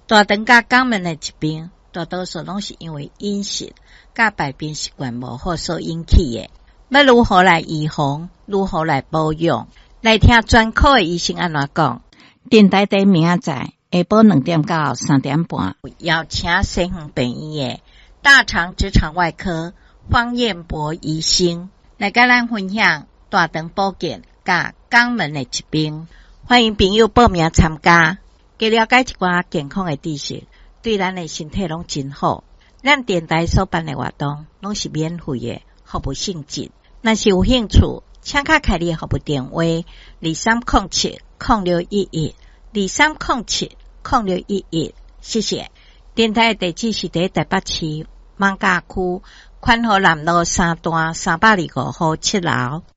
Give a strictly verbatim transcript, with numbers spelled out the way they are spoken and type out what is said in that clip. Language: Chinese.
大肠甲肛门的疾病，大多数拢是因为饮食甲排便习惯无好所引起的。要如何来预防？如何来保养？来听专科的医生安怎讲。 电台第明仔载下晡两点到三点半， 邀请西园病院的大肠直肠外科方彦博医生来甲咱分享大肠保健甲肛门的疾病。欢迎朋友报名参加，加了解一寡健康的知识，对咱的身体拢真好。咱电台所办的活动拢是免费的服务性质，若是有兴趣，请卡开立服务电话二三零七零六一一二三零七零六一一，谢谢。电台的地址是在台北市艋舺区宽和南路三段三百二十五号七楼。